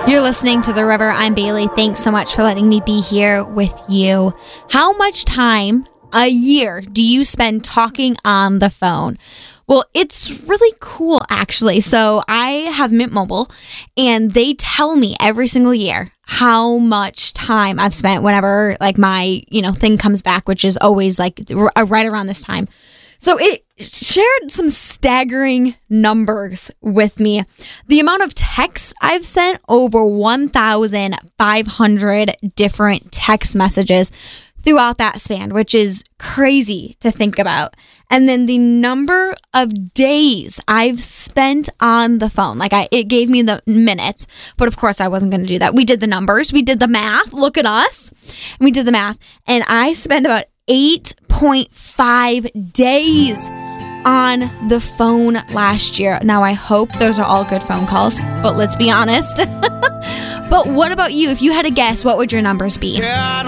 You're listening to The River. I'm Bailey. Thanks so much for letting me be here with you. How much time a year do you spend talking on the phone? Well, it's really cool, actually. So I have Mint Mobile, and they tell me every single year how much time I've spent whenever like my, thing comes back, which is always like right around this time. So it shared some staggering numbers with me. The amount of texts I've sent, over 1,500 different text messages throughout that span, which is crazy to think about. And then the number of days I've spent on the phone. It gave me the minutes, but of course I wasn't going to do that. We did the numbers. We did the math. Look at us. We did the math. And I spent about 8.5 days on the phone last year. Now, I hope those are all good phone calls, but let's be honest. But what about you? If you had to guess, what would your numbers be?